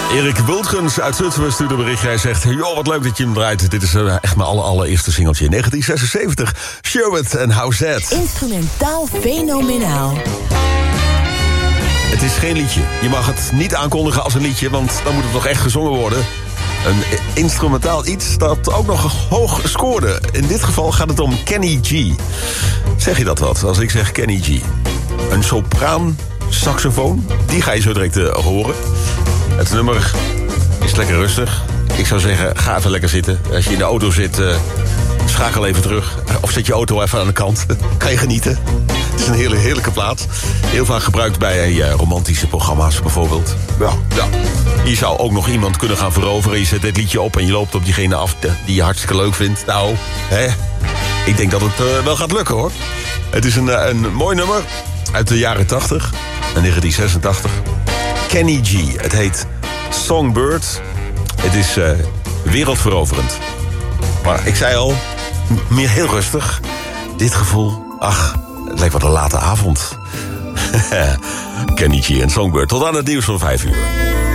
Erik Wultgens uit Zutphen stuurde een bericht. Hij zegt, joh, wat leuk dat je hem draait. Dit is echt mijn allereerste singeltje in 1976. Sherwood en How Sad. Instrumentaal fenomenaal. Het is geen liedje. Je mag het niet aankondigen als een liedje, want dan moet het nog echt gezongen worden. Een instrumentaal iets dat ook nog hoog scoorde. In dit geval gaat het om Kenny G. Zeg je dat wat, als ik zeg Kenny G? Een sopraan saxofoon, die ga je zo direct horen. Het nummer is lekker rustig. Ik zou zeggen, ga even lekker zitten. Als je in de auto zit, schakel even terug. Of zet je auto even aan de kant. Kan je genieten. Het is een heerlijke plaats. Heel vaak gebruikt bij romantische programma's bijvoorbeeld. Ja. Je zou ook nog iemand kunnen gaan veroveren. Je zet dit liedje op en je loopt op diegene af die je hartstikke leuk vindt. Nou, ik denk dat het wel gaat lukken, hoor. Het is een mooi nummer uit de jaren 80. 1986. Kenny G. Het heet Songbird. Het is wereldveroverend. Maar ik zei al, meer heel rustig. Dit gevoel, het lijkt wat een late avond. Kenny G en Songbird. Tot aan het nieuws van 5 uur.